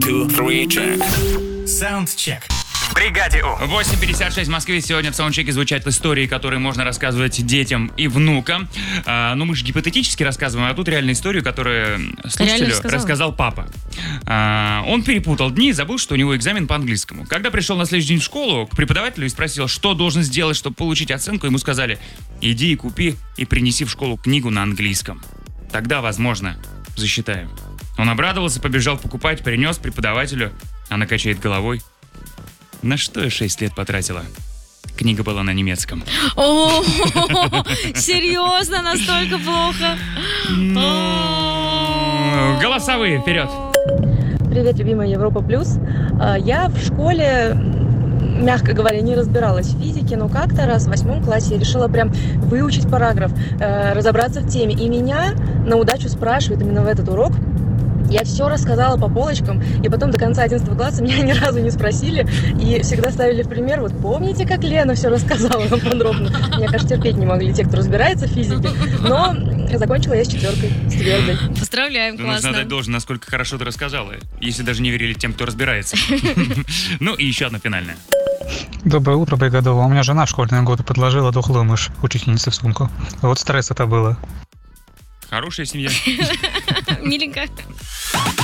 2, 3, check. Саундчек. В бригаде У. 8:56 в Москве. Сегодня в саундчеке звучат истории, которые можно рассказывать детям и внукам. Ну, мы же гипотетически рассказываем, а тут реальную историю, которую слушателю рассказал папа. Он перепутал дни и забыл, что у него экзамен по английскому. Когда пришел на следующий день в школу к преподавателю и спросил, что должен сделать, чтобы получить оценку, ему сказали: иди и купи и принеси в школу книгу на английском. Тогда, возможно, засчитаем. Он обрадовался, побежал покупать, принес преподавателю. Она качает головой. На что я 6 лет потратила? Книга была на немецком. О, серьезно, настолько плохо? Голосовые, вперед! Привет, любимая Европа Плюс. Я в школе, мягко говоря, не разбиралась в физике, но как-то раз в 8 классе я решила прям выучить параграф, разобраться в теме. И меня на удачу спрашивают именно в этот урок. Я все рассказала по полочкам, и потом до конца 11 класса меня ни разу не спросили, и всегда ставили в пример: вот помните, как Лена все рассказала нам подробно? Меня, кажется, терпеть не могли те, кто разбирается в физике, но закончила я с 4, с твердой. Поздравляем, классно. Нужно дать должное, насколько хорошо ты рассказала, если даже не верили тем, кто разбирается. Ну и еще одна финальная. Доброе утро, бригадова. У меня жена в школьные годы подложила дохлую мышь учительнице в сумку. Вот стресс это было. Хорошая семья. Миленько.